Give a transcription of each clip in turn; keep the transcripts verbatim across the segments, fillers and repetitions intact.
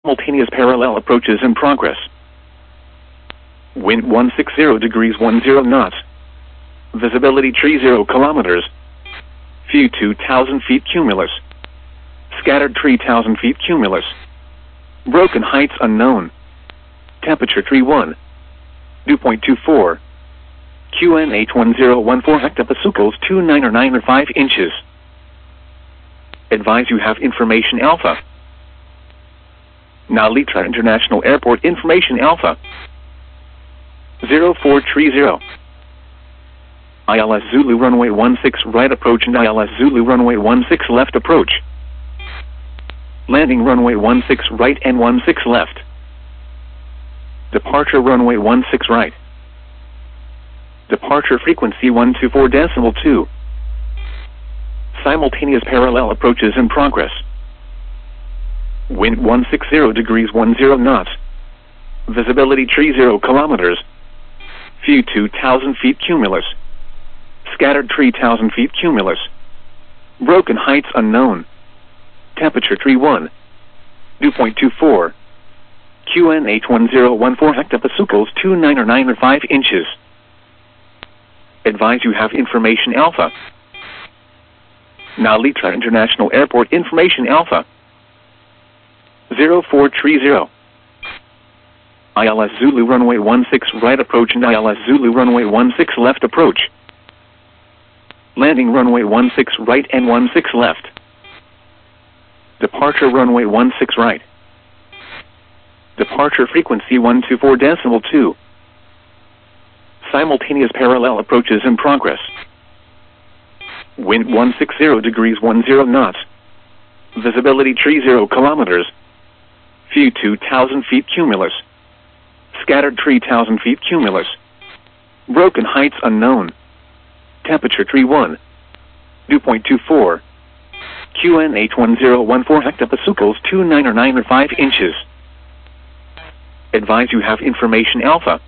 Simultaneous parallel approaches in progress. Wind one sixty degrees ten knots. Visibility tree zero kilometers. View two thousand feet cumulus. Scattered tree one thousand feet cumulus. Broken heights unknown. Temperature tree one. Dew point two four. Q N H one zero one four hectopascals two nine or nine or five inches. Advise you have information alpha. Nalitra International Airport information alpha. zero four three zero. I L S Zulu runway one six right approach and I L S Zulu runway one six left approach. Landing runway one six right and one six left. Departure runway one six right. Departure frequency one two four decimal two. Simultaneous parallel approaches in progress. Wind one sixty degrees ten knots. Visibility tree zero kilometers. View two thousand feet cumulus. Scattered tree one thousand feet cumulus. Broken heights unknown. Temperature tree one. Dew point two four. Q N H one zero one four hectopascals two nine or nine or five inches. Advise you have information alpha. Nalitra International Airport information alpha. zero four three zero. I L S Zulu runway one six right approach and I L S Zulu runway one six left approach. Landing runway one six right and one six left. Departure runway one six right. Departure frequency one two four decimal two. Simultaneous parallel approaches in progress. Wind one sixty degrees ten knots. Visibility tree zero kilometers. View two thousand feet cumulus. Scattered tree one thousand feet cumulus. Broken heights unknown. Temperature tree one. Dew point two four. Q N H one zero one four hectopascals two nine or nine or five inches. Advise you have information alpha.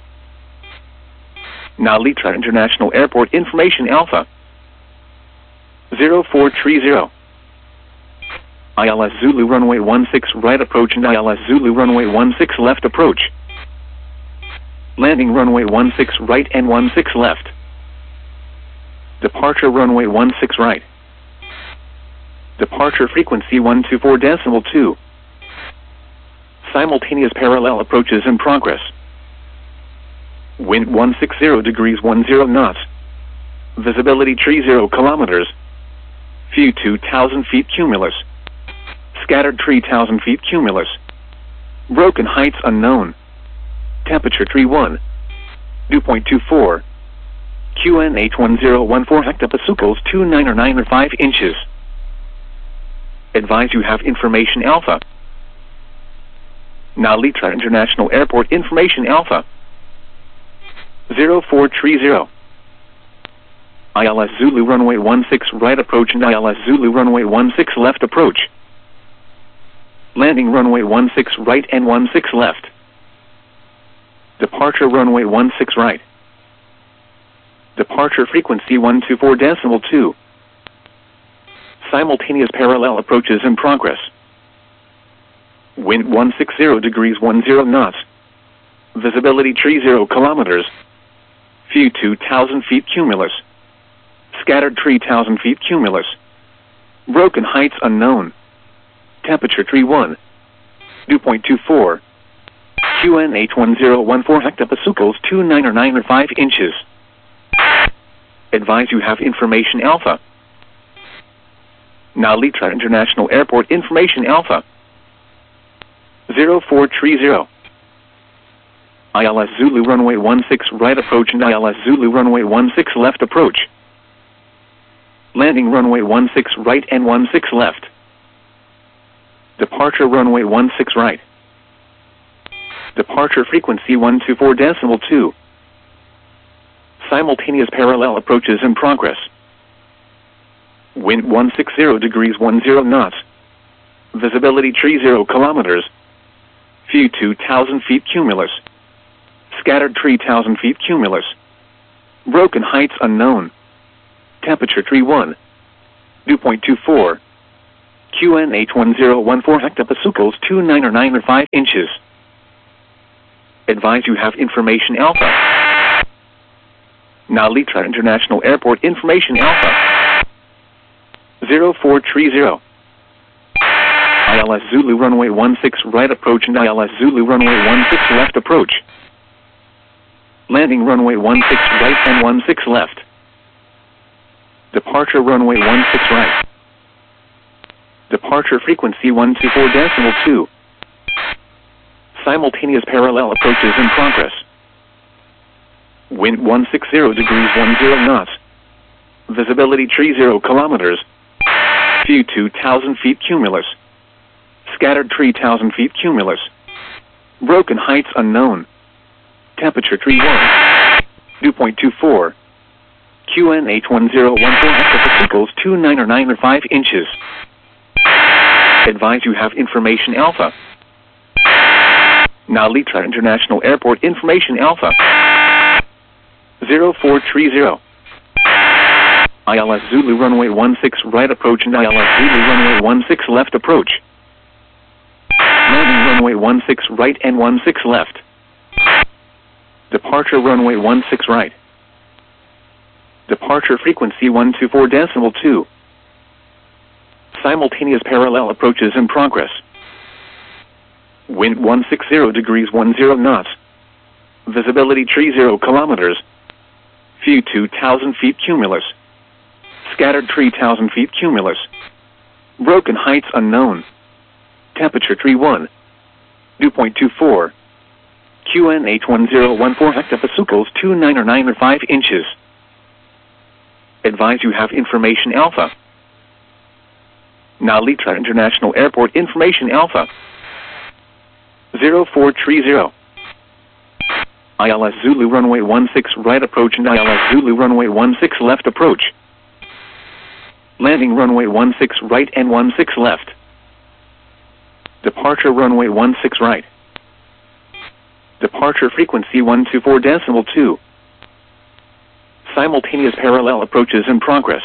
Nalitra International Airport information alpha. zero four three zero. I L S Zulu runway one six right approach and I L S Zulu runway one six left approach. Landing runway one six right and one six left. Departure runway one six right. Departure frequency one two four decimal two. Simultaneous parallel approaches in progress. Wind one sixty degrees ten knots. Visibility tree zero kilometers. View two thousand feet cumulus. Scattered tree one thousand feet cumulus. Broken heights unknown. Temperature tree one. Dew point two four. Q N H one zero one four hectopascals two nine or nine or five inches. Advise you have information alpha. Nalitra International Airport information alpha. zero four three zero. I L S Zulu runway one six right approach and I L S Zulu runway one six left approach. Landing runway one six right and one six left. Departure runway one six right. Departure frequency one two four decimal two. Simultaneous parallel approaches in progress. Wind one sixty degrees ten knots. Visibility tree zero kilometers. View two thousand feet cumulus. Scattered tree one thousand feet cumulus. Broken heights unknown. Temperature tree one. Dew point two four. Q N H one zero one four hectopascals two nine or nine or five inches. Advise you have information alpha. Nalitra International Airport information alpha. zero four three zero. I L S Zulu runway one six right approach and I L S Zulu runway one six left approach. Landing runway one six right and one six left. Departure runway one six right. Departure frequency one two four decimal two. Simultaneous parallel approaches in progress. Wind one sixty degrees ten knots. Visibility tree zero kilometers. View two thousand feet cumulus. Scattered tree one thousand feet cumulus. Broken heights unknown. Temperature tree one. Dew point two four. Q N H one zero one four hectopascals two nine nine five inches. Advise you have information Alpha. Nalitra International Airport information Alpha. zero four three zero. I L S Zulu runway one six right approach and I L S Zulu runway one six left approach. Landing runway one six right and one six left. Departure runway one six right. Departure frequency one two four decimal two. Simultaneous parallel approaches in progress. Wind one sixty degrees ten knots. Visibility tree zero kilometers. View two thousand feet cumulus. Scattered three thousand feet cumulus. Broken heights unknown. Temperature tree one. Dew point two four. Q N H one zero one four hectopascals two nine nine five inches. Advise you have information Alpha. Nalitra International Airport information Alpha. zero four three zero. I L S Zulu runway one six right approach and I L S Zulu runway one six left approach. Landing runway one six right and one six left. Departure runway one six right. Departure frequency one two four decimal two. Simultaneous parallel approaches in progress. Wind one sixty degrees ten knots. Visibility tree zero kilometers. View two thousand feet cumulus. Scattered three thousand feet cumulus. Broken heights unknown. Temperature tree one. Dew point two four. Q N H one zero one four hectopascals two nine nine five inches. Advise you have information Alpha. Nalitra International Airport information Alpha. zero four three zero. I L S Zulu runway one six right approach and I L S Zulu runway one six left approach. Landing runway one six right and one six left. Departure runway one six right. Departure frequency one two four decimal two. Simultaneous parallel approaches in progress.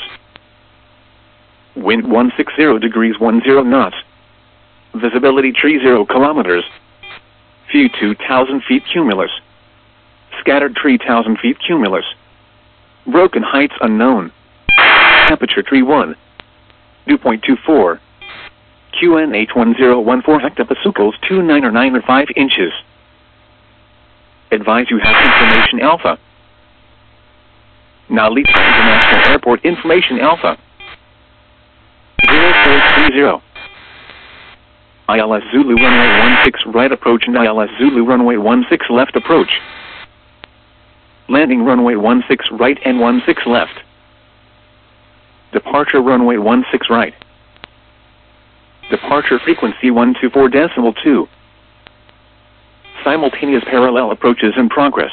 Wind one sixty degrees ten knots. Visibility tree zero kilometers. View two thousand feet cumulus. Scattered three thousand feet cumulus. Broken heights unknown. Temperature tree one. Dew point two four. Q N H one zero one four hectopascals two nine nine five inches. Advise you have information Alpha. Nalitra International Airport information Alpha. zero four three zero. I L S Zulu runway one six right approach and I L S Zulu runway one six left approach. Landing runway one six right and one six left. Departure runway one six right. Departure frequency one two four decimal two. Simultaneous parallel approaches in progress.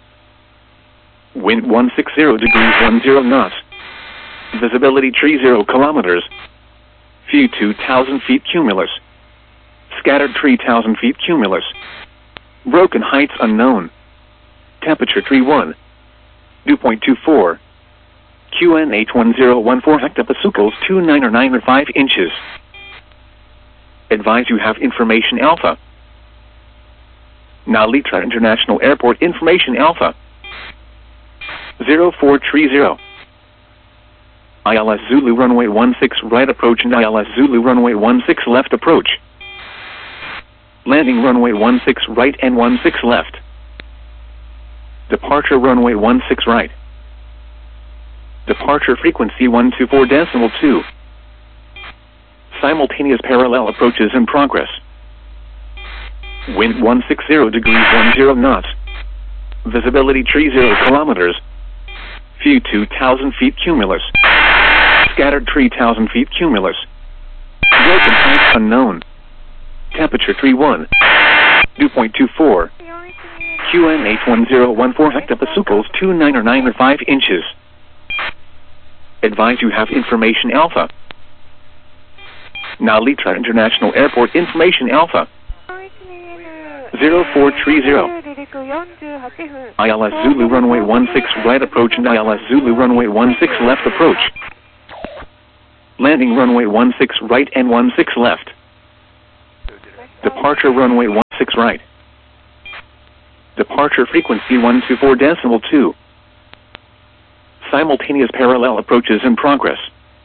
Wind one sixty degrees ten knots. Visibility tree zero kilometers. View two thousand feet cumulus. Scattered three thousand feet cumulus. Broken heights unknown. Temperature tree one. Dew point two four. Q N H one zero one four hectopascals two nine nine five inches. Advise you have information Alpha. Nalitra International Airport information Alpha. zero four three zero. I L S Zulu runway one six right approach and I L S Zulu runway one six left approach. Landing runway one six right and one six left. Departure runway one six right. Departure frequency one two four decimal two. Simultaneous parallel approaches in progress. Wind one sixty degrees ten knots. Visibility tree zero kilometers. View two thousand feet cumulus. Scattered three thousand feet cumulus. Broken heights unknown. Temperature tree one. Dew point two four. Q N H one zero one four hectopascals two nine nine five inches. Advise you have information Alpha. Nalitra International Airport information Alpha. zero four three zero. I L S Zulu runway one six right approach and I L S Zulu runway one six left approach. Landing runway one six right and one six left. Departure runway one six right. Departure frequency one two four decimal two. Simultaneous parallel approaches in progress.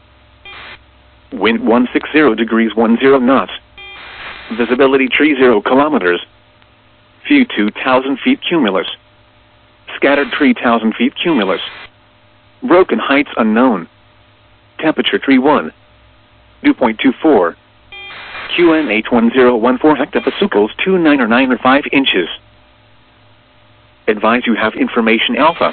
Wind one six zero degrees one zero knots. Visibility tree zero kilometers. View two thousand feet cumulus. Scattered three thousand feet cumulus. Broken heights unknown. Temperature tree one. Dew point two four. Q N H one zero one four hectopascals two nine or nine or five inches. Advise you have information alpha.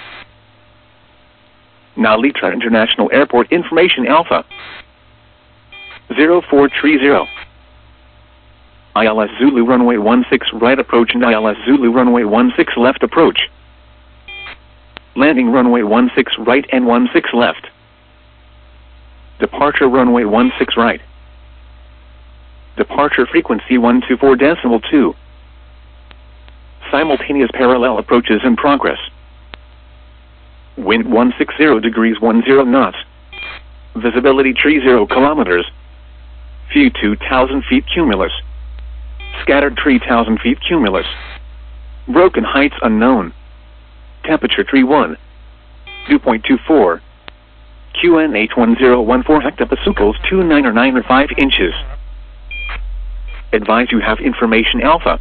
Now Litra International Airport information alpha. zero four three zero. I L S Zulu runway one six right approach and I L S Zulu runway one six left approach. Landing runway one six right and one six left. Departure runway one six right. Departure frequency one two four decimal two. Simultaneous parallel approaches in progress. Wind one six zero degrees one zero knots. Visibility tree zero kilometers. View two thousand feet cumulus. Scattered three thousand feet cumulus. Broken heights unknown. Temperature tree one. Dew point two four. Q N H one zero one four hectopascals two nine or nine or five inches. Advise you have information alpha.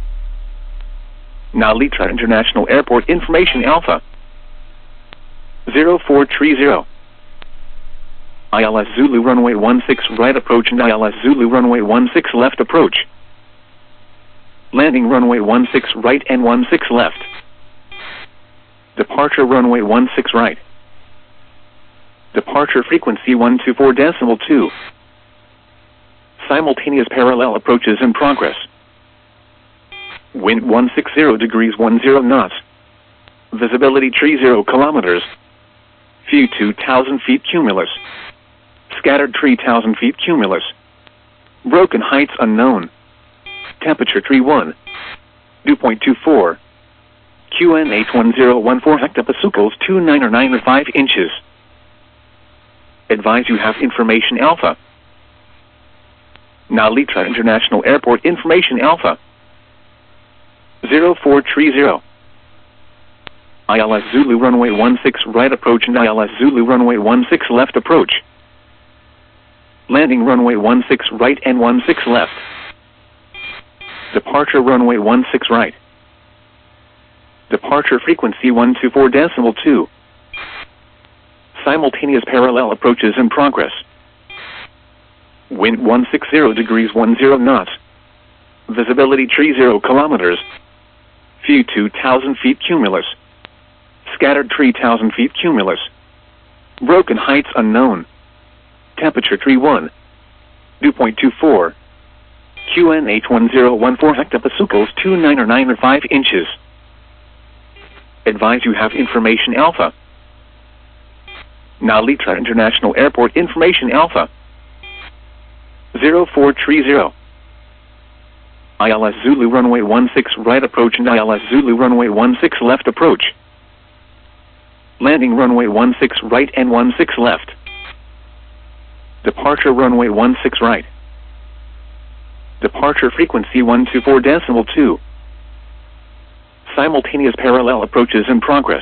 Now Litra International Airport information alpha. zero four three zero. I L S Zulu runway one six right approach and I L S Zulu runway one six left approach. Landing runway one six right and one six left. Departure runway one six right. Departure frequency one two four decimal two. Simultaneous parallel approaches in progress. Wind one six zero degrees one zero knots. Visibility tree zero kilometers. View two thousand feet cumulus. Scattered three thousand feet cumulus. Broken heights unknown. Temperature tree one. Dew point two four. Q N H one zero one four hectopascals two nine or nine or five inches. Advise you have information alpha. Now Litra International Airport information alpha. zero four three zero. I L S Zulu runway one six right approach and I L S Zulu runway one six left approach. Landing runway one six right and one six left. Departure runway one six right. Departure frequency one two four decimal two. Simultaneous parallel approaches in progress. Wind one six zero degrees one zero knots. Visibility tree zero kilometers. View two thousand feet cumulus. Scattered three thousand feet cumulus. Broken heights unknown. Temperature tree one. Dew point two four. Q N H one zero one four hectopascals two nine or nine or five inches. Advise you have information alpha. Now Litra International Airport information alpha. zero four three zero. I L S Zulu runway one six right approach and I L S Zulu runway one six left approach. Landing runway one six right and one six left. Departure runway one six right. Departure frequency one two four decimal two. Simultaneous parallel approaches in progress.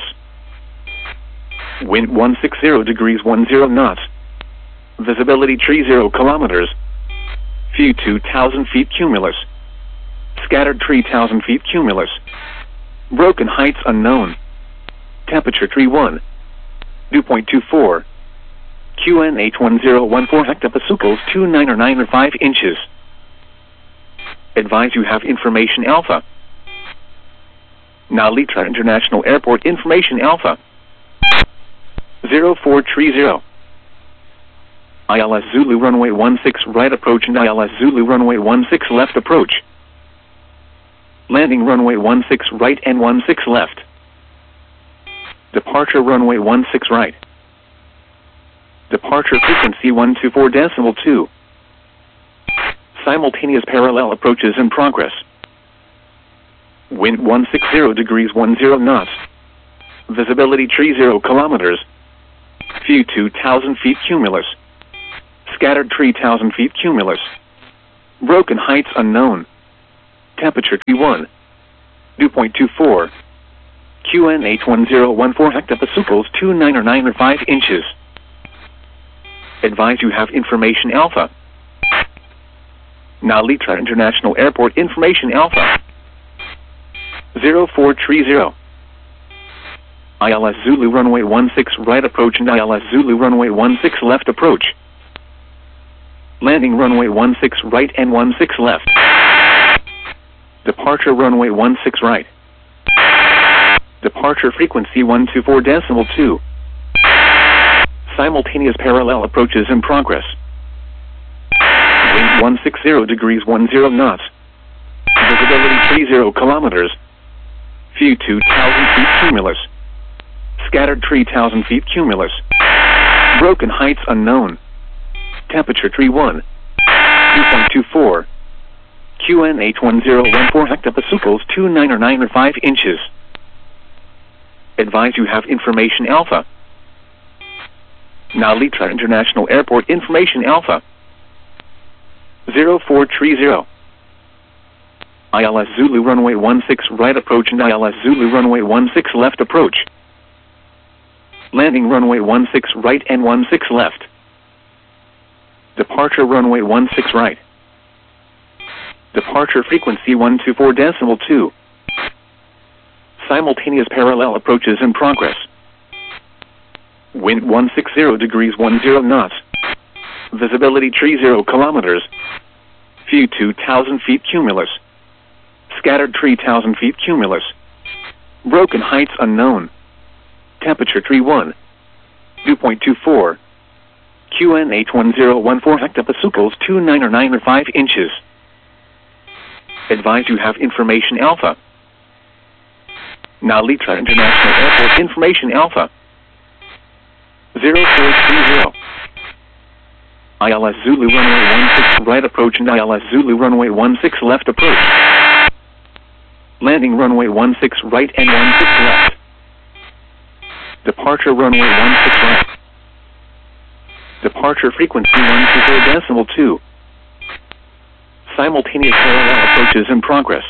Wind one six zero degrees one zero knots. Visibility tree zero kilometers. View two thousand feet cumulus. Scattered three thousand feet cumulus. Broken heights unknown. Temperature tree one. Dew point two four. Q N H one zero one four hectopascals two nine or nine or five inches. Advise you have information alpha. Now Litra International Airport information alpha. zero four three zero. I L S Zulu runway one six right approach and I L S Zulu runway one six left approach. Landing runway one six right and one six left. Departure runway one six right. Departure frequency one two four decimal two. Simultaneous parallel approaches in progress. Wind one six zero degrees one zero knots. Visibility tree zero kilometers. View two thousand feet cumulus. Scattered three thousand feet cumulus. Broken heights unknown. Temperature T one. Dew point two four. Q N H one zero one four hectopascals two nine or nine or five inches. Advise you have information alpha. Nalitra International Airport information alpha. zero four three zero. I L S Zulu runway one six right approach and I L S Zulu runway one six left approach. Landing runway one six right and one six left. Departure runway one six right. Departure frequency one two four decimal two. Simultaneous parallel approaches in progress. Wind one sixty degrees ten knots. Visibility thirty kilometers. View two thousand feet cumulus. Scattered three thousand feet cumulus. Broken heights unknown. Temperature T one. Dew point two four. Q N H one zero one four hectopascals two nine or nine or five inches. Advise you have information alpha. Nalitra International Airport information alpha. zero four three zero. I L S Zulu runway one six right approach and I L S Zulu runway one six left approach. Landing runway one six right and one six left. Departure runway one six right. Departure frequency one two four decimal two. Simultaneous parallel approaches in progress. Wind one sixty degrees ten knots. Visibility thirty kilometers. View two thousand feet cumulus. Scattered three thousand feet cumulus. Broken heights unknown. Temperature T one. Dew point two four. Q N H one zero one four hectopascals two nine or nine or five inches. Advise you have information alpha. Nalitra International Airport information alpha. zero four three zero. I L S Zulu runway one six right approach and I L S Zulu runway one six left approach. Landing runway one six right and one six left. Departure runway one six right. Departure frequency one two four decimal two. Simultaneous parallel approaches in progress.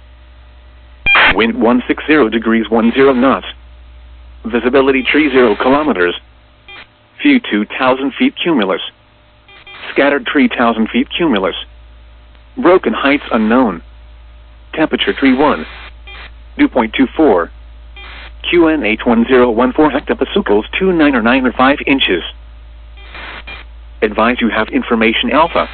Wind one sixty degrees ten knots. Visibility thirty kilometers. View two thousand feet cumulus. Scattered three thousand feet cumulus. Broken heights unknown. Temperature T one. Dew point two four. Q N H one zero one four hectopascals two nine or nine or five inches. Advise you have information alpha.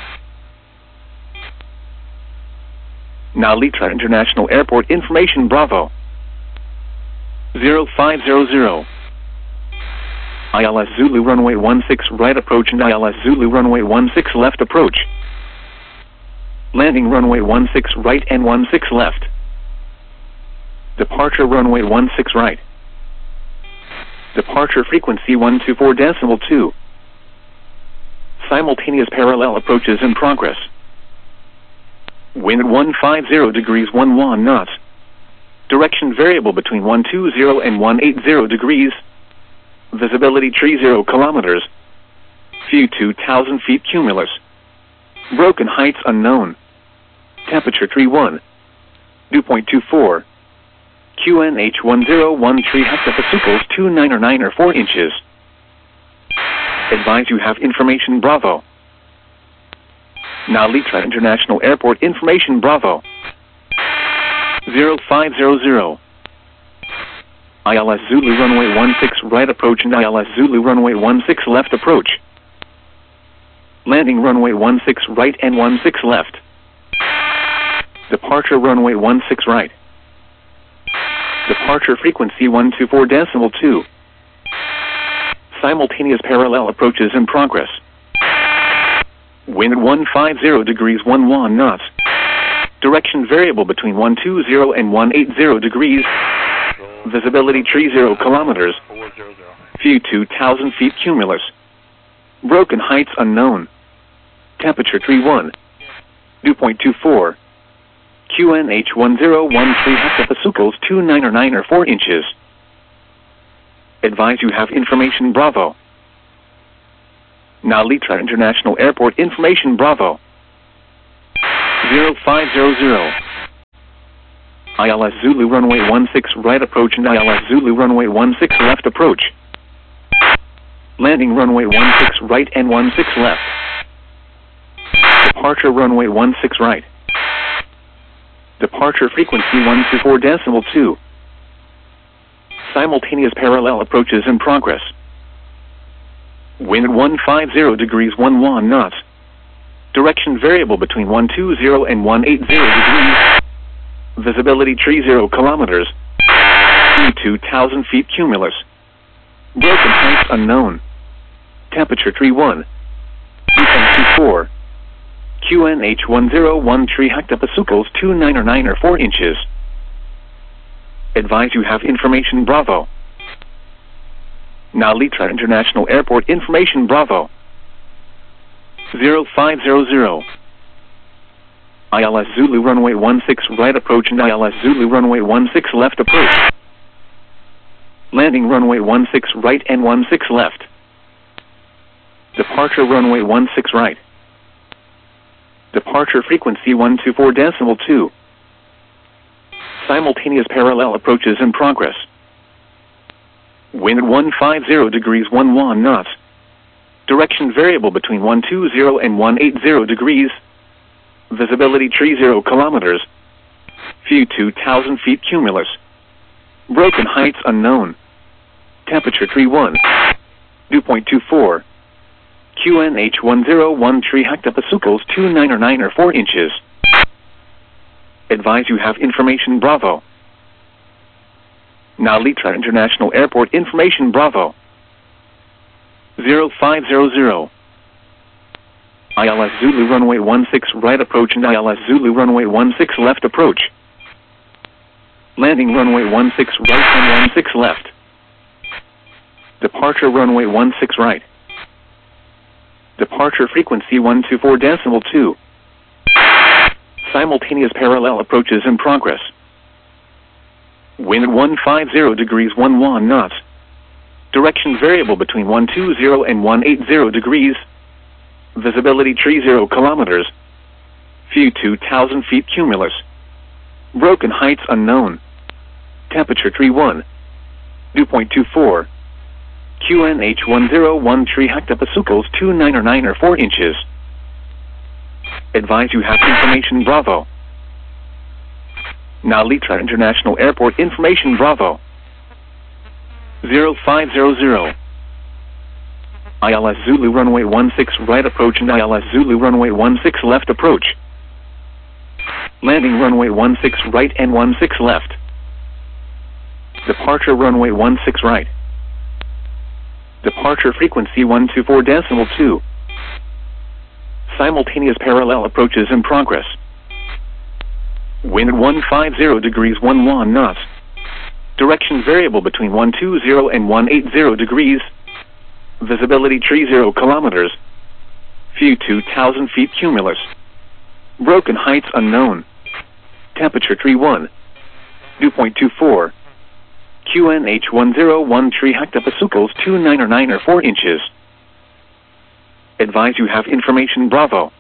Nalitra International Airport information Bravo. zero five zero zero. I L S Zulu runway one six right approach and I L S Zulu runway one six left approach. Landing runway one six right and one six left. Departure runway one six right. Departure frequency one two four decimal two. Simultaneous parallel approaches in progress. Wind one fifty degrees eleven knots. Direction variable between one twenty and one eighty degrees. Visibility thirty kilometers. View two thousand feet cumulus. Broken heights unknown. Temperature T one. Dew point two four. Q N H one zero one three hectopascals two nine or nine or four inches. Advise you have information Bravo. Nalitra International Airport information Bravo. zero five zero zero. I L S Zulu runway one six right approach and I L S Zulu runway one six left approach. Landing runway one six right and one six left. Departure runway one six right. Departure frequency one two four decimal two. Simultaneous parallel approaches in progress. Wind one fifty degrees eleven knots. Direction variable between one twenty and one eighty degrees. Visibility thirty kilometers. View two thousand feet cumulus. Broken heights unknown. Temperature T one. Dew point two four. Q N H one zero one three hectopascals two nine or nine or four inches. Advise you have information Bravo. Now Litra International Airport information Bravo. zero five zero zero. I L S Zulu runway one six right approach and I L S Zulu runway one six left approach. Landing runway one six right and one six left. Departure runway one six right. Departure frequency one two four decimal two. Simultaneous parallel approaches in progress. Wind one five zero degrees one one knots. Direction variable between one two zero and one eight zero degrees. Visibility tree zero kilometers. two thousand feet cumulus. Broken heights unknown. Temperature tree one. Dew point two four. Q N H one zero one tree hectopascals two nine or nine or four inches. Advise you have information Bravo. Now Litra International Airport information Bravo. zero five zero zero. I L S Zulu runway one six right approach and I L S Zulu runway one six left approach. Landing runway one six right and one six left. Departure runway one six right. Departure frequency one two four decimal two. Simultaneous parallel approaches in progress. Wind one five zero degrees one one knots. Direction variable between one two zero and one eight zero degrees. Visibility tree zero kilometers. View two thousand feet cumulus. Broken heights unknown. Temperature tree one. Dew point two four. Q N H one zero one tree hectopascals two nine or nine or four inches. Advise you have information Bravo. Now Litra International Airport information Bravo. zero five zero zero. I L S Zulu runway one six right approach and I L S Zulu runway one six left approach. Landing runway one six right and one six left. Departure runway one six right. Departure frequency one two four decimal two. Simultaneous parallel approaches in progress. Wind one five zero degrees one one knots. Direction variable between one two zero and one eight zero degrees. Visibility tree zero kilometers. View two thousand feet cumulus. Broken heights unknown. Temperature tree one. Dew point two four. Q N H one zero one tree hectopascals two nine or nine or four inches. Advise you have information Bravo. Now Litra International Airport information Bravo. zero five zero zero. I L S Zulu runway one six right approach and I L S Zulu runway one six left approach. Landing runway one six right and one six left. Departure runway one six right. Departure frequency one two four decimal two. Simultaneous parallel approaches in progress. Wind one five zero degrees one one knots. Direction variable between one two zero and one eight zero degrees. Visibility tree zero kilometers. View two thousand feet cumulus. Broken heights unknown. Temperature tree one. Dew point two four. Q N H one zero one tree hectopascals two nine or nine or four inches. Advise you have information Bravo.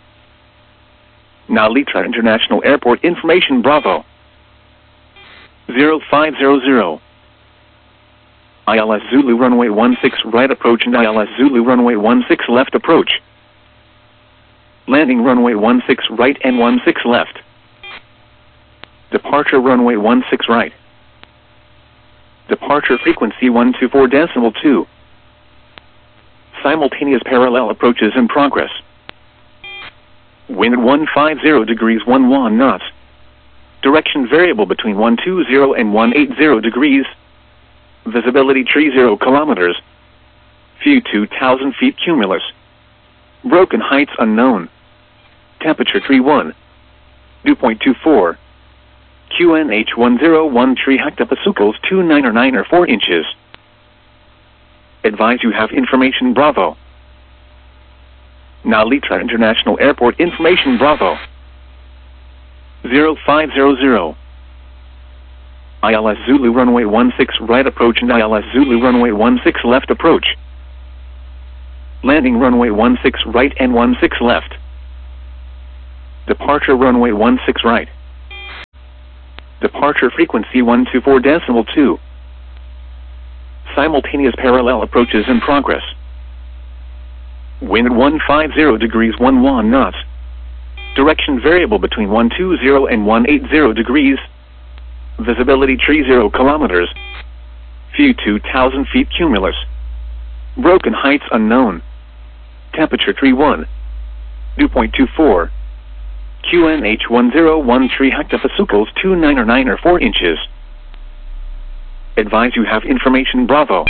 Now Litra International Airport information Bravo. zero five zero zero. I L S Zulu runway one six right approach and I L S Zulu runway one six left approach. Landing runway one six right and one six left. Departure runway one six right. Departure frequency one two four decimal two. Simultaneous parallel approaches in progress. Wind one five zero degrees one one knots. Direction variable between one two zero and one eight zero degrees. Visibility tree zero kilometers. View two thousand feet cumulus. Broken heights unknown. Temperature tree one. Dew point two four. Q N H one zero one tree hectopascals two nine or nine or four inches. Advise you have information Bravo. Now Litra International Airport information Bravo. zero five zero zero. I L S Zulu runway one six right approach and I L S Zulu runway one six left approach. Landing runway one six right and one six left. Departure runway one six right. Departure frequency one two four decimal two. Simultaneous parallel approaches in progress. Wind one five zero degrees one one knots. Direction variable between one two zero and one eight zero degrees. Visibility tree zero kilometers. View two thousand feet cumulus. Broken heights unknown. Temperature tree one. Dew point two four. Q N H one zero one three hectopascals two nine or nine or four inches. Advise you have information Bravo.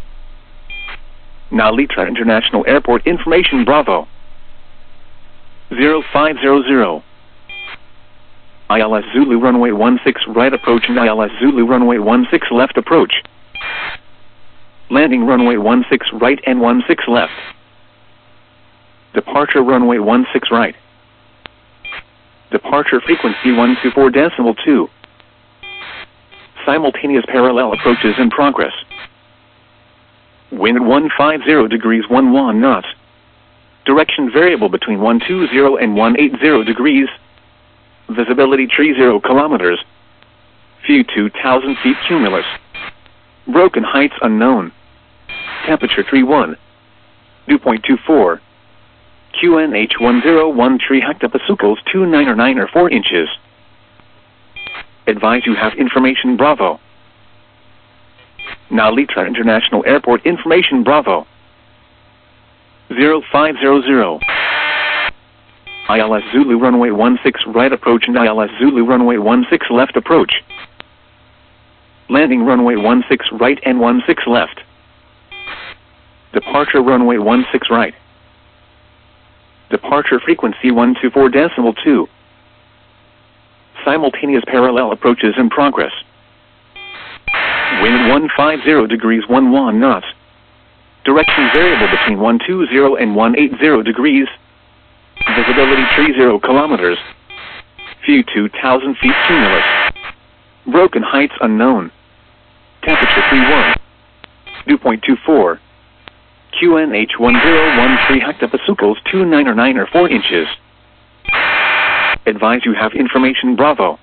Now Litra International Airport information Bravo. zero five zero zero. I L S Zulu runway one six right approach and I L S Zulu runway one six left approach. Landing runway one six right and one six left. Departure runway one six right. Departure frequency one two four decimal two. Simultaneous parallel approaches in progress. Wind one five zero degrees one one knots. Direction variable between one two zero and one eight zero degrees. Visibility tree zero kilometers. View two thousand feet cumulus. Broken heights unknown. Temperature tree one. Dew point two four. Q N H one zero one three hectopascals two nine or nine or four inches. Advise you have information Bravo. Now Litra International Airport information Bravo. zero five zero zero. I L S Zulu runway one six right approach and I L S Zulu runway one six left approach. Landing runway one six right and one six left. Departure runway one six right. Departure frequency one two four decimal two. Simultaneous parallel approaches in progress. Wind one five zero degrees one one knots. Direction variable between one two zero and one eight zero degrees. Visibility tree zero kilometers. View two thousand feet cumulus. Broken heights unknown. Temperature tree one. Dew point two four. Q N H one zero one three hectopascals two nine or nine or four inches. Advise you have information Bravo.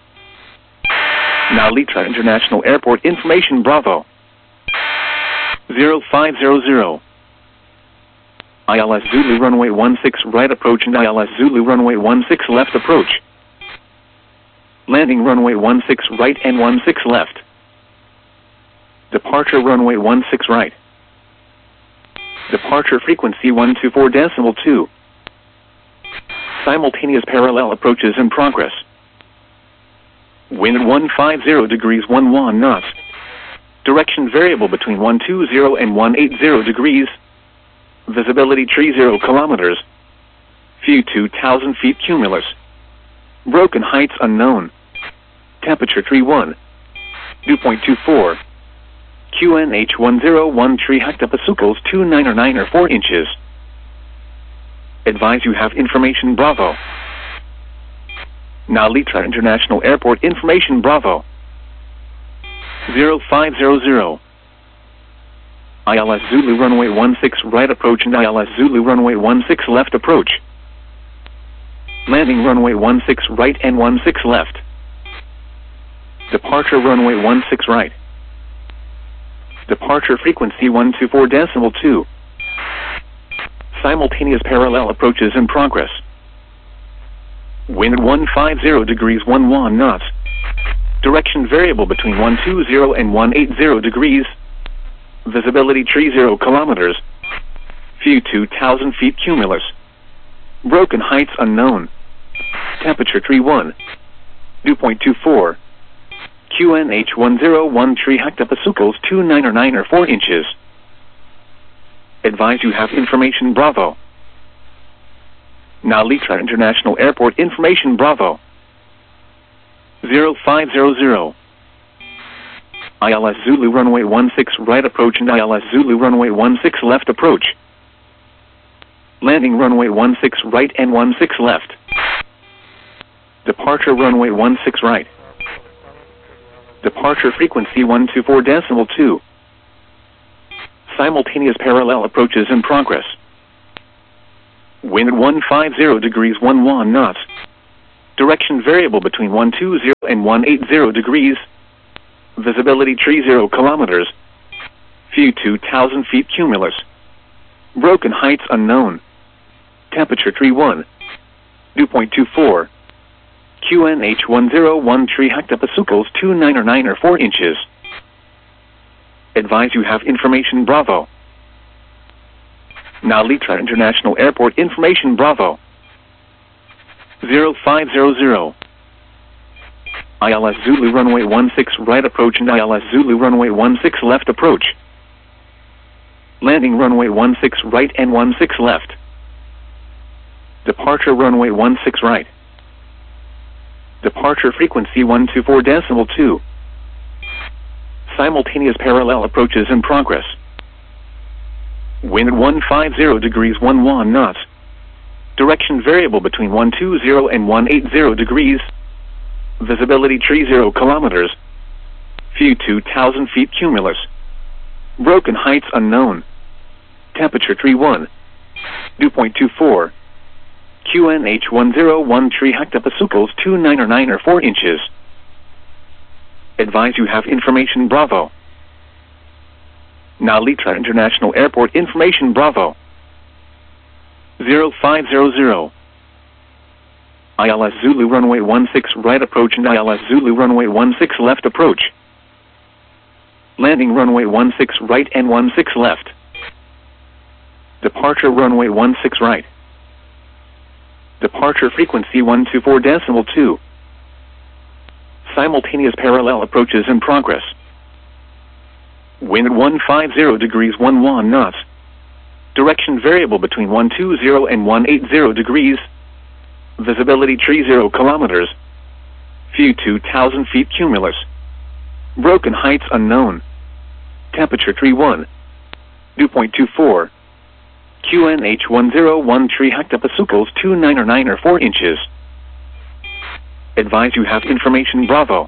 Now Litra International Airport information Bravo. zero five zero zero. I L S Zulu runway one six right approach and I L S Zulu runway one six left approach. Landing runway one six right and one six left. Departure runway one six right. Departure frequency one two four decimal two. Simultaneous parallel approaches in progress. Wind one five zero degrees one one knots. Direction variable between one two zero and one eight zero degrees. Visibility tree zero kilometers. View two thousand feet cumulus. Broken heights unknown. Temperature tree one. Dew point two four. Q N H one zero one three hectopascals two nine or nine or four inches. Advise you have information Bravo. Now Litra International Airport information Bravo. zero five zero zero. I L S Zulu runway one six right approach and I L S Zulu runway one six left approach. Landing runway one six right and one six left. Departure runway one six right. Departure frequency one two four decimal two. Simultaneous parallel approaches in progress. Wind one five zero degrees one one knots. Direction variable between one two zero and one eight zero degrees. Visibility tree zero kilometers. View two thousand feet cumulus. Broken heights unknown. Temperature tree one. Dew point two four. Q N H one zero one three hectopascals two nine or nine or four inches. Advise you have information Bravo. Now Litra International Airport information Bravo. zero five zero zero. I L S Zulu runway one six right approach and I L S Zulu runway one six left approach. Landing runway one six right and one six left. Departure runway one six right. Departure frequency one two four decimal two. Simultaneous parallel approaches in progress. Wind at one fifty degrees eleven knots. Direction variable between one twenty and one eighty degrees. Visibility three zero kilometers. View two thousand feet cumulus. Broken heights unknown. Temperature three one. Dew point two four. Q N H one zero one three hectopascals two nine or nine or four inches. Advise you have information Bravo. Now Litra International Airport information Bravo. zero five zero zero. I L S Zulu runway one six right approach and I L S Zulu runway one six left approach. Landing runway one six right and one six left. Departure runway one six right. Departure frequency one two four decimal two. Simultaneous parallel approaches in progress. Wind at one fifty degrees eleven knots. Direction variable between one twenty and one eighty degrees. Visibility three zero kilometers. View two thousand feet cumulus. Broken heights unknown. Temperature three one. Dew point two four. Q N H one zero one three hectopascals two nine or nine or four inches. Advise you have information Bravo. Now Litra International Airport information Bravo. zero five zero zero. I L S Zulu runway one six right approach and I L S Zulu runway one six left approach. Landing runway one six right and one six left. Departure runway one six right. Departure frequency one two four decimal two. Simultaneous parallel approaches in progress. Wind at one fifty degrees eleven knots. Direction variable between one twenty and one eighty degrees. Visibility three zero kilometers. View two thousand feet cumulus. Broken heights unknown. Temperature three one. Dew point two four. Q N H one zero one three hectopascals two nine or nine or four inches. Advise you have information Bravo.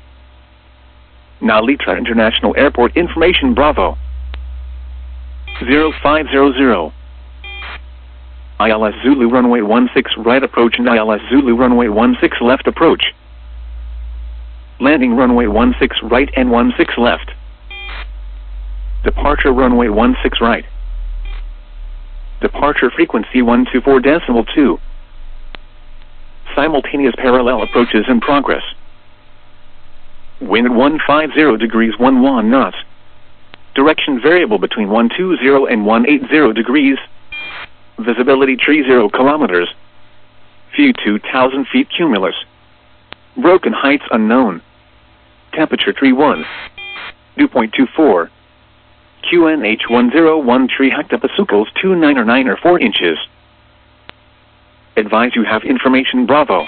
Now Litra International Airport information Bravo. zero five zero zero. I L S Zulu runway one six right approach and I L S Zulu runway one six left approach. Landing runway one six right and one six left. Departure runway one six right. Departure frequency one two four decimal two. Simultaneous parallel approaches in progress. Wind at one fifty degrees eleven knots. Direction variable between one twenty and one eighty degrees. Visibility three zero kilometers. View two thousand feet cumulus. Broken heights unknown. Temperature three one. Dew point two four. Q N H one zero one three hectopascals two nine or nine or four inches. Advise you have information Bravo.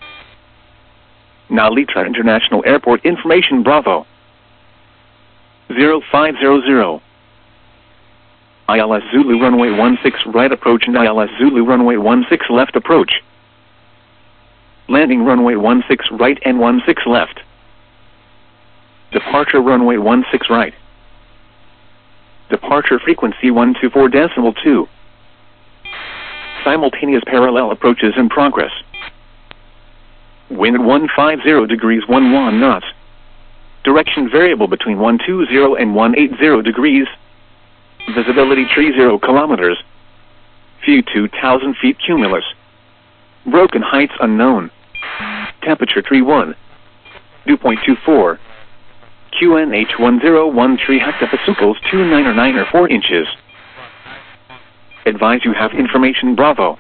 Now Litra International Airport information Bravo. zero five zero zero. I L S Zulu runway one six right approach and I L S Zulu runway one six left approach. Landing runway one six right and one six left. Departure runway one six right. Departure frequency one two four decimal two. Simultaneous parallel approaches in progress. Wind at one fifty degrees eleven knots. Direction variable between one twenty and one eighty degrees. Visibility three zero kilometers. View two thousand feet cumulus. Broken heights unknown. Temperature three one. Dew point two four. Q N H one zero one three hectopascals two nine or nine or four inches. Advise you have information Bravo.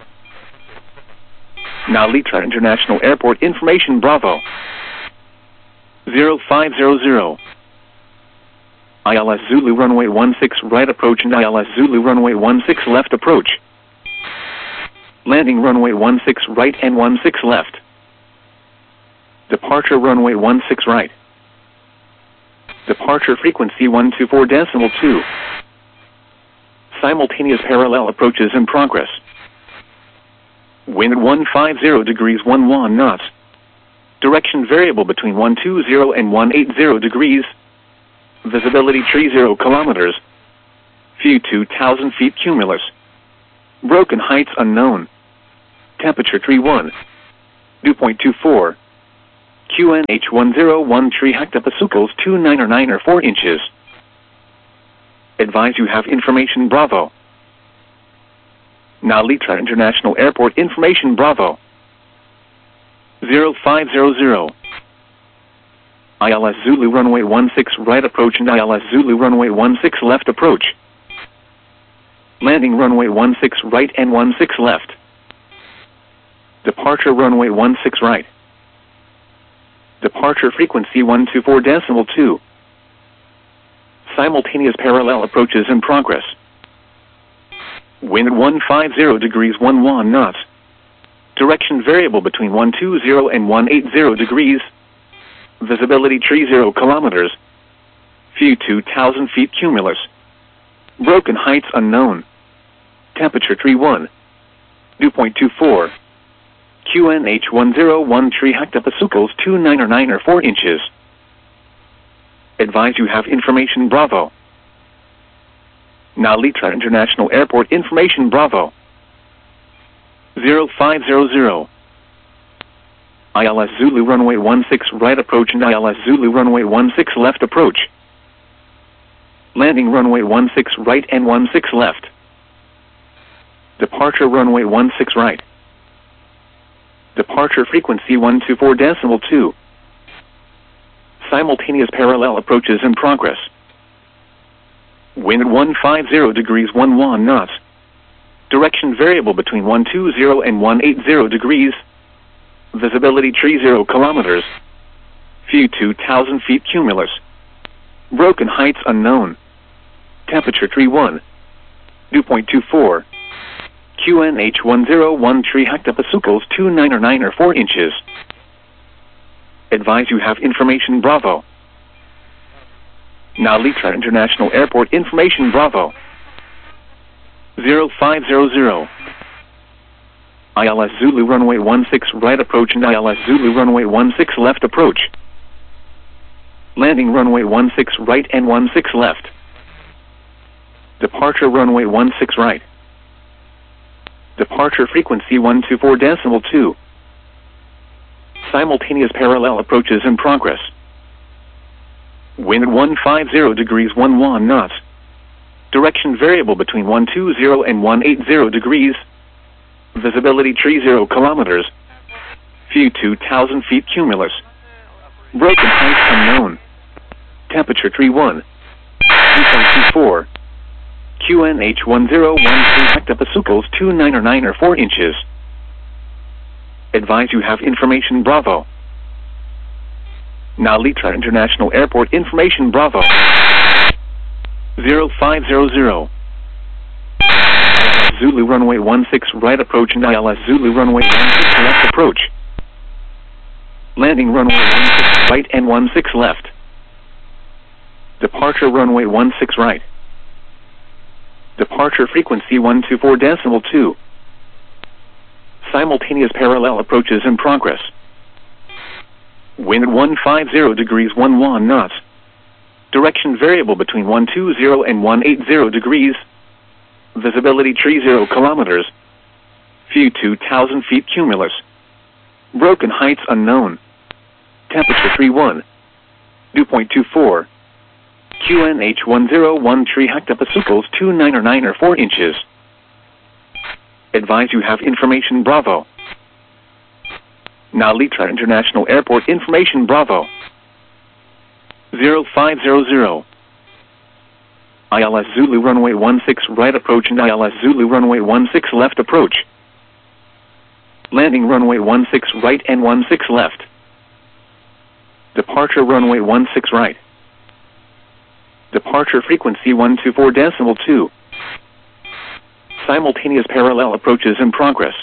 Now Litra International Airport information Bravo. zero five zero zero. I L S Zulu runway one six right approach and I L S Zulu runway one six left approach. Landing runway one six right and one six left. Departure runway one six right. Departure frequency one two four decimal two. Simultaneous parallel approaches in progress. Wind at one fifty degrees eleven knots. Direction variable between one twenty and one eighty degrees. Visibility three zero kilometers. View two thousand feet cumulus. Broken heights unknown. Temperature three one. Dew point two four. Q N H one zero one three hectopascals two nine or nine or four inches. Advise you have information Bravo. Nalitra International Airport information Bravo. zero five zero zero. I L S Zulu runway one six right approach and I L S Zulu runway one six left approach. Landing runway one six right and one six left. Departure runway one six right. Departure frequency one two four decimal two. Simultaneous parallel approaches in progress. Wind one five zero degrees one one knots. Direction variable between one two zero and one eight zero degrees. Visibility three zero kilometers. View two thousand feet cumulus. Broken heights unknown. Temperature three one. Dew point two four. Q N H one zero one three hectopascals two nine or nine or four inches. Advise you have information Bravo. Nalitra International Airport information Bravo. zero five zero zero. I L S Zulu runway one six right approach and I L S Zulu runway one six left approach. Landing runway one six right and one six left. Departure runway one six right. Departure frequency one two four decimal two. Simultaneous parallel approaches in progress. Wind one five zero degrees one one knots. Direction variable between one two zero and one eight zero degrees. Visibility three zero kilometers. View two thousand feet cumulus. Broken heights unknown. Temperature three one. Dew point two four. Q N H one zero one three hectopascals two nine or nine or four inches. Advise you have information Bravo. Nalitra International Airport information Bravo. zero five zero zero. I L S Zulu runway one six right approach and I L S Zulu runway one six left approach. Landing runway one six right and one six left. Departure runway one six right. Departure frequency one two four decimal two. Simultaneous parallel approaches in progress. Wind one five zero degrees one one knots. Direction variable between one two zero and one eight zero degrees. Visibility three zero kilometers. View two thousand feet cumulus. Broken heights unknown. Temperature three one. Dew point two four. Q N H one zero one three hectopascals two nine or nine or four inches. Advise you have information Bravo. Nalitra International Airport information Bravo. zero five zero zero. I L S Zulu runway one six right approach and I L S Zulu runway one six left approach. Landing runway one six right and one six left. Departure runway one six right. Departure frequency one two four decimal two. Simultaneous parallel approaches in progress. Wind one five zero degrees one one knots. Direction variable between one two zero and one eight zero degrees. Visibility three zero kilometers. View two thousand feet cumulus. Broken heights unknown. Temperature three one. Dew point two four. Q N H one zero one three hectopascals two nine or nine or four inches. Advise you have information Bravo. Nalitra International Airport information Bravo. zero five zero zero. I L S Zulu runway one six right approach and I L S Zulu runway one six left approach. Landing runway one six right and one six left. Departure runway one six right. Departure frequency one two four decimal two. Simultaneous parallel approaches in progress.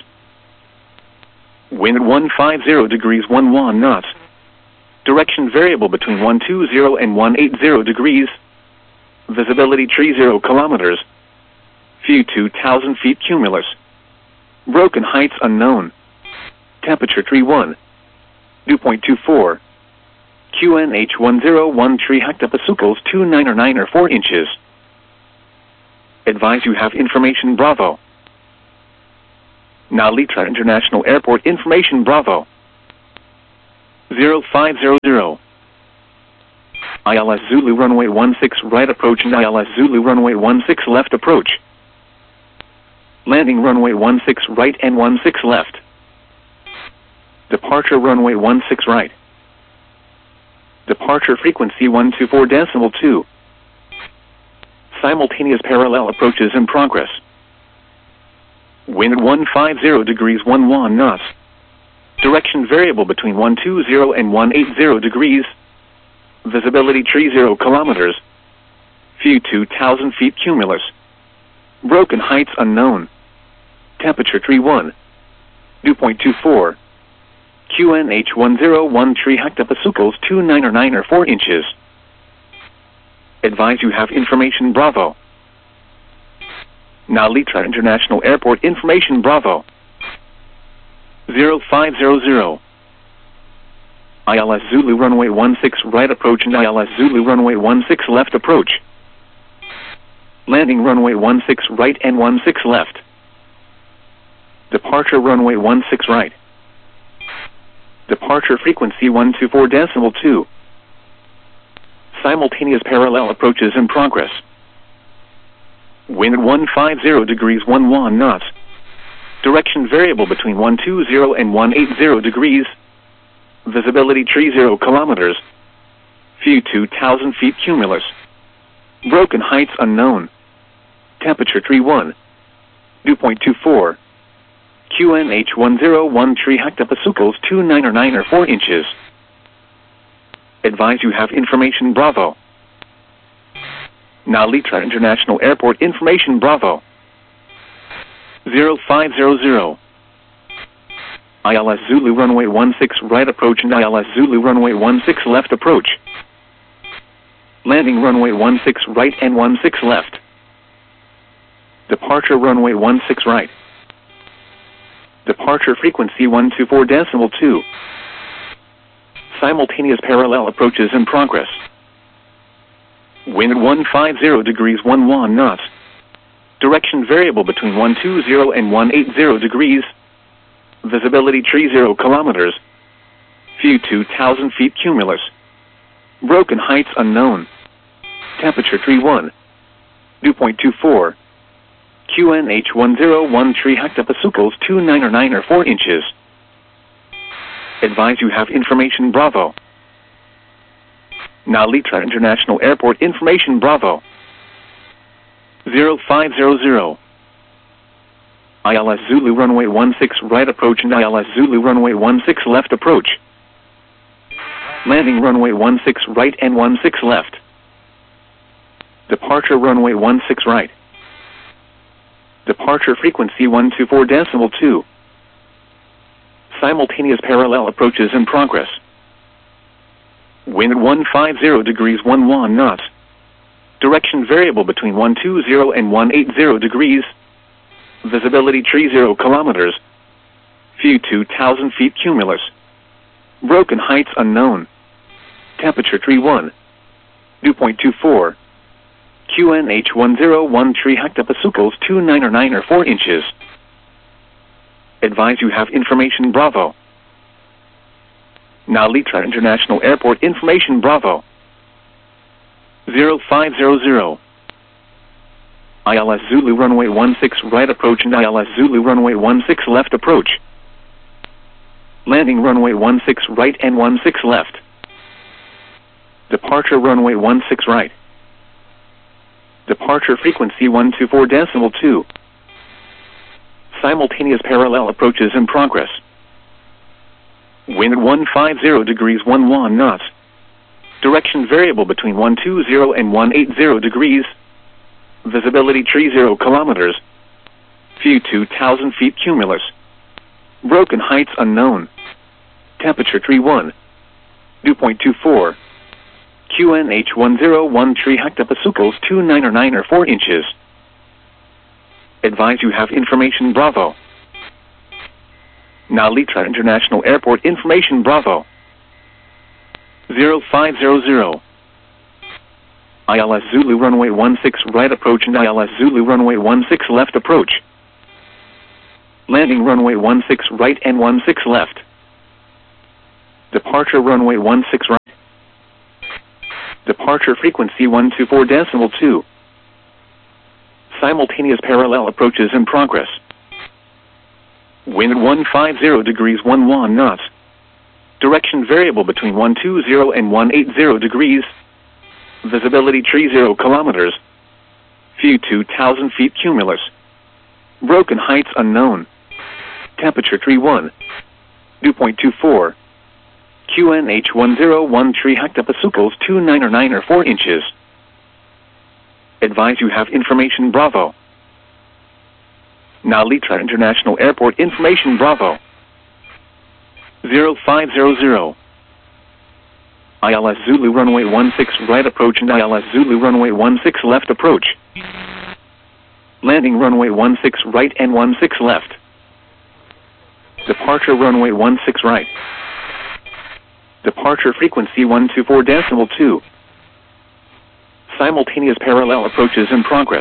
Wind one five zero degrees one one knots. Direction variable between one two zero and one eight zero degrees. Visibility three zero kilometers. View two thousand feet cumulus. Broken heights unknown. Temperature three one. Dew point two four. Q N H one zero one three hectopascals two nine or nine or four inches. Advise you have information Bravo. Nalitra International Airport information Bravo. zero five zero zero. I L S Zulu runway one six right approach and I L S Zulu runway one six left approach. Landing runway one six right and one six left. Departure runway one six right. Departure frequency one two four decimal two. Simultaneous parallel approaches in progress. Wind one five zero degrees one one knots. Direction variable between one two zero and one eight zero degrees. Visibility tree zero kilometers. View two thousand feet cumulus. Broken heights unknown. Temperature tree one. Dew point two four. Q N H one zero one tree hectopascals two nine or nine or four inches. Advise you have information Bravo. Nalitra International Airport information Bravo. zero five zero zero. I L S Zulu runway one six right approach and I L S Zulu runway one six left approach. Landing runway one six right and one six left. Departure runway one six right. Departure frequency one two four decimal two. Simultaneous parallel approaches in progress. Wind one five zero degrees one one knots. Direction variable between one two zero and one eight zero degrees. Visibility tree zero kilometers. View two thousand feet cumulus. Broken heights unknown. Temperature tree one. Dew point two four. Q N H one zero one tree hectopascals two nine or nine or four inches. Advise you have information Bravo. Nalitra International Airport information Bravo. zero five zero zero. I L S Zulu runway one six right approach and I L S Zulu runway one six left approach. Landing runway one six right and one six left. Departure runway one six right. Departure frequency one two four decimal two. Simultaneous parallel approaches in progress. Wind one five zero degrees one one knots. Direction variable between one two zero and one eight zero degrees. Visibility tree zero kilometers. View two thousand feet cumulus. Broken heights unknown. Temperature tree one. Dew point two four. Q N H one zero one tree hectopascals two nine or nine or four inches. Advise you have information Bravo. Nalitra International Airport information Bravo. zero five zero zero. I L S Zulu runway one six right approach and I L S Zulu runway one six left approach. Landing runway one six right and one six left. Departure runway one six right. Departure frequency one two four decimal two. Simultaneous parallel approaches in progress. Wind one five zero degrees one one knots. Direction variable between one two zero and one eight zero degrees. Visibility tree zero kilometers. View two thousand feet cumulus. Broken heights unknown. Temperature tree one. Dew point two four. Q N H one zero one tree hectopascals two nine or nine or four inches. Advise you have information Bravo. Nalitra International Airport information Bravo. zero five zero zero. I L S Zulu runway one six right approach and I L S Zulu runway one six left approach. Landing runway one six right and one six left. Departure runway one six right. Departure frequency one two four decimal two. Simultaneous parallel approaches in progress. Wind one five zero degrees one one knots. Direction variable between one two zero and one eight zero degrees. Visibility tree zero kilometers. View two thousand feet cumulus. Broken heights unknown. Temperature tree one. Dew point two four. Q N H one zero one tree hectopascals two nine or nine or four inches. Advise you have information Bravo. Nalitra International Airport information Bravo. zero five zero zero. I L S Zulu runway one six right approach and I L S Zulu runway one six left approach. Landing runway one six right and one six left. Departure runway one six right. Departure frequency one two four decimal two. Simultaneous parallel approaches in progress. Wind one five zero degrees one one knots. Direction variable between one two zero and one eight zero degrees. Visibility three zero kilometers. View two thousand feet cumulus. Broken heights unknown. Temperature three one. Dew point two four. Q N H one zero one three hectopascals two nine or nine or four inches. Advise you have information Bravo. Now Litra International Airport information Bravo. zero five zero zero. I L S Zulu runway one six right approach and I L S Zulu runway one six left approach. Landing runway one six right and one six left. Departure runway one six right. Departure frequency one two four decimal two. Simultaneous parallel approaches in progress.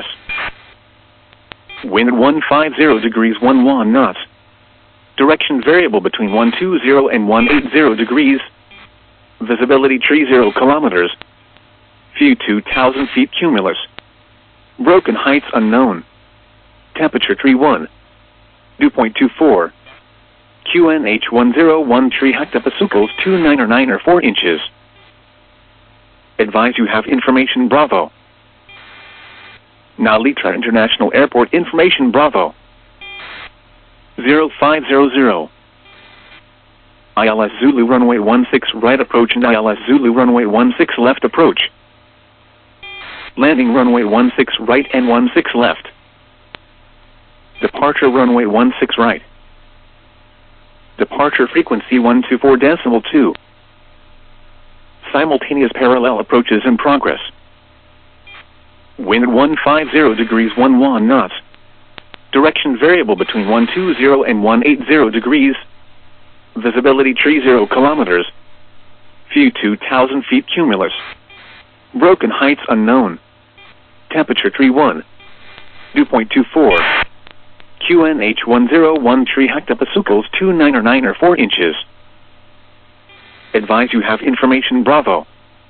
Wind one five zero degrees one one knots. Direction variable between one two zero and one eight zero degrees. Visibility three zero kilometers. View two thousand feet cumulus. Broken heights unknown. Temperature three one. Dew point two four. Q N H one zero one three hectopascals two nine or nine or four inches. Advise you have information Bravo. Now Litra International Airport information Bravo. zero five zero zero. I L S Zulu runway one six right approach and I L S Zulu runway one six left approach. Landing runway one six right and one six left. Departure runway one six right. Departure frequency one two four decimal two. Simultaneous parallel approaches in progress. Wind one five zero degrees one one knots. Direction variable between one two zero and one eight zero degrees. Visibility three zero kilometers. View two thousand feet cumulus. Broken heights unknown. Temperature three one. Dew point two four. Q N H one zero one three hectopascals two nine or nine or four inches. Advise you have information Bravo.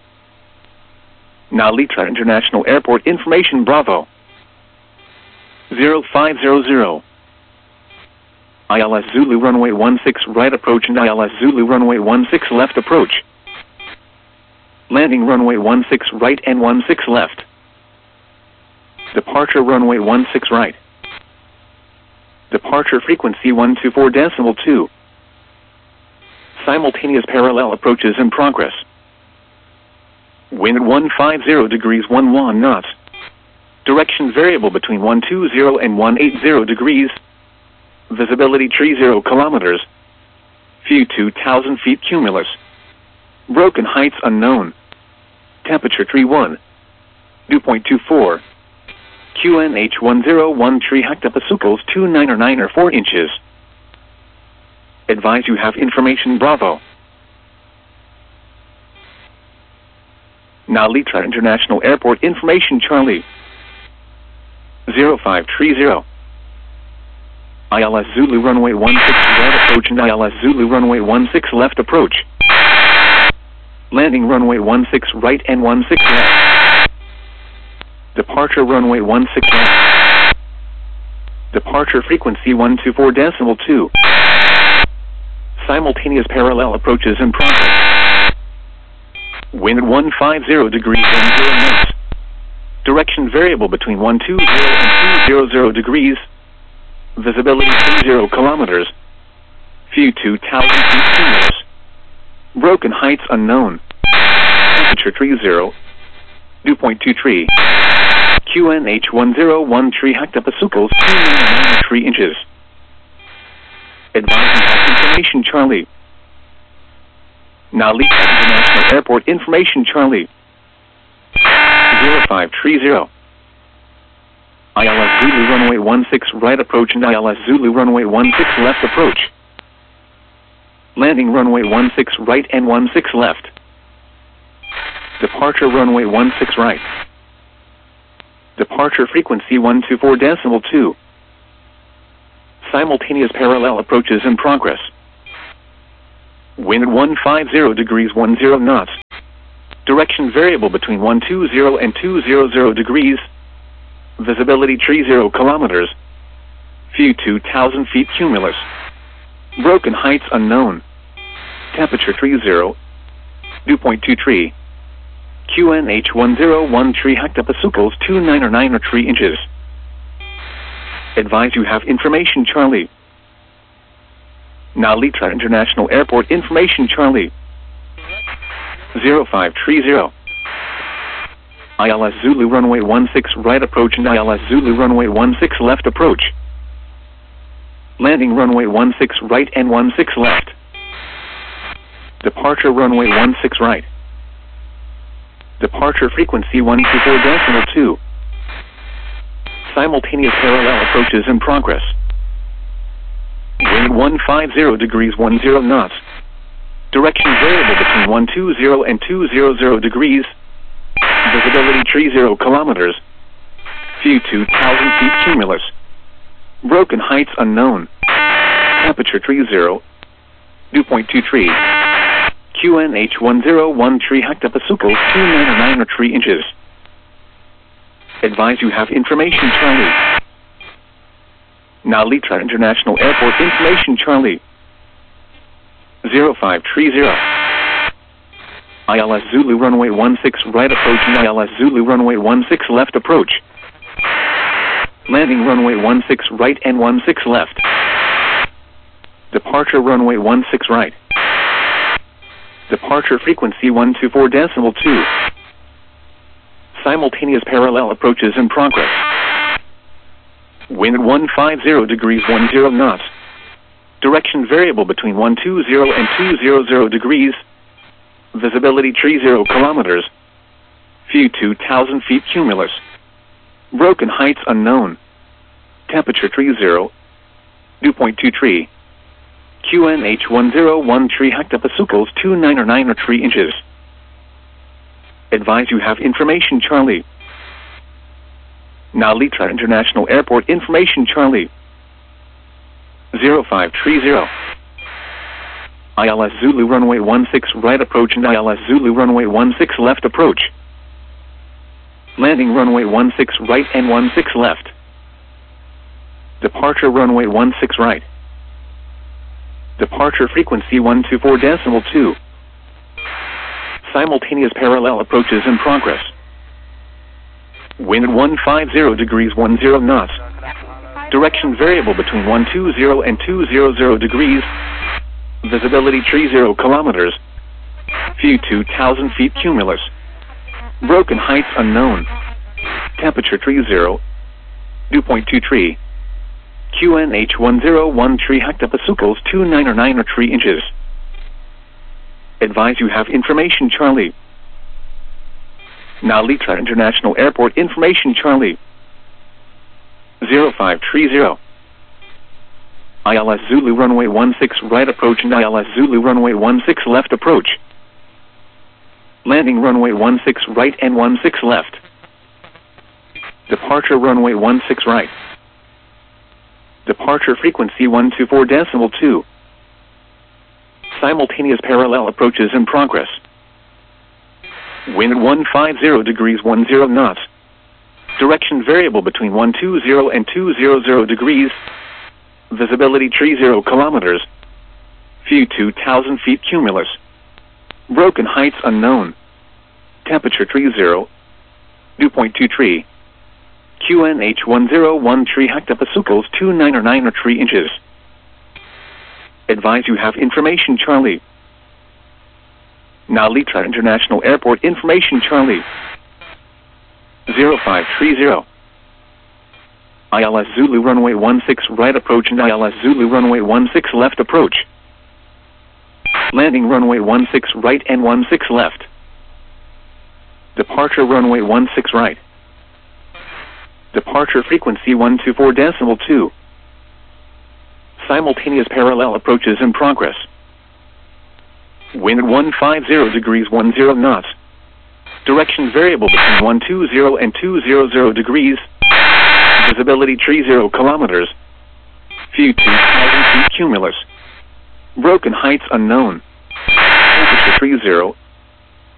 Now Litra International Airport information Bravo. zero five zero zero. I L S Zulu runway one six right approach and I L S Zulu runway one six left approach. Landing runway one six right and one six left. Departure runway one six right. Departure frequency one two four decimal two. Simultaneous parallel approaches in progress. Wind one five zero degrees one one knots. Direction variable between one two zero and one eight zero degrees. Visibility three zero kilometers. View two thousand feet cumulus. Broken heights unknown. Temperature three one. Dew point two four. Q N H one zero one three hectopascals two nine or nine or four inches. Advise you have information Bravo. Now Litra International Airport information Charlie. zero five three zero. I L S Zulu runway one six right approach and I L S Zulu runway one six left approach. Landing runway one six right and one six left. Departure runway one six left. Departure frequency one two four decimal two. Simultaneous parallel approaches in progress. Wind one five zero degrees one zero knots. Direction variable between one two zero and two zero zero degrees. Visibility two zero kilometers. View two thousand feet cumulus. Broken heights unknown. Temperature three zero. Dew point two three. Q N H one zero one three hectopascals two nine or three inches. Advise you have information Charlie. Now Litra International Airport information Charlie. zero five three zero. I L S Zulu runway one six right approach and I L S Zulu runway one six left approach. Landing runway one six right and one six left. Departure runway one six right. Departure frequency one two four decimal two. Simultaneous parallel approaches in progress. Wind at one hundred fifty degrees ten knots. Direction variable between one hundred twenty and two hundred degrees. Visibility three zero kilometers. View two thousand feet cumulus. Broken heights unknown. Temperature three zero. Dew point two three. Q N H one zero one three hectopascals two nine or nine or three inches. Advise you have information Charlie. Nalitra International Airport information Charlie. zero five three zero. I L S Zulu runway one six right approach and I L S Zulu runway one six left approach. Landing runway one six right and one six left. Departure runway one six right. Departure frequency one two four decimal two. Simultaneous parallel approaches in progress. Wind one hundred fifty degrees ten knots. Direction variable between one hundred twenty and two hundred degrees. Visibility three zero kilometers. View two thousand feet cumulus. Broken heights unknown. Temperature three zero. Dew point two three. Q N H one zero one three hectopascals two nine or nine or three inches. Advise you have information Charlie. Nalitra International Airport information Charlie. zero five three zero. I L S Zulu runway one six right approach and I L S Zulu runway one six left approach. Landing runway one six right and one six left. Departure runway one six right. Departure frequency one two four decimal two. Simultaneous parallel approaches in progress. Wind at one hundred fifty degrees ten knots. Direction variable between one hundred twenty and two hundred degrees. Visibility three zero kilometers. View two thousand feet cumulus. Broken heights unknown. Temperature three zero. Dew point two three. Q N H one zero one three hectopascals two nine or nine or three inches. Advise you have information Charlie. Nalitra International Airport information Charlie. zero five three zero. I L S Zulu runway one six right approach and I L S Zulu runway one six left approach. Landing runway one six right and one six left. Departure runway one six right. Departure frequency one two four decimal two. Simultaneous parallel approaches in progress. Wind at one hundred fifty degrees ten knots. Direction variable between one hundred twenty and two hundred degrees. Visibility three zero kilometers. View two thousand feet cumulus. Broken heights unknown. Temperature three zero. Dew point two three. Q N H one zero one three hectopascals two nine or nine or three inches. Advise you have information Charlie. Nalitra International Airport information Charlie. zero five three zero. I L S Zulu runway one six right approach and I L S Zulu runway one six left approach. Landing runway one six right and one six left. Departure runway one six right. Departure frequency one two four decimal two. Simultaneous parallel approaches in progress. Wind at one hundred fifty degrees ten knots. Direction variable between one hundred twenty and two hundred degrees. Visibility three zero kilometers. View two thousand feet cumulus. Broken heights unknown. Temperature three zero. Dew point two three. Q N H one zero one three hectopascals two nine or nine or three inches. Advise you have information Charlie. Nalitra International Airport information Charlie. zero five three zero. I L S Zulu runway one six right approach and I L S Zulu runway one six left approach. Landing runway one six right and one six left. Departure runway one six right. Departure frequency one two four decimal two. Simultaneous parallel approaches in progress. Wind at one hundred fifty degrees ten knots. Direction variable between one hundred twenty and two hundred degrees. Visibility three zero kilometers. View two thousand feet cumulus. Broken heights unknown. Temperature three zero.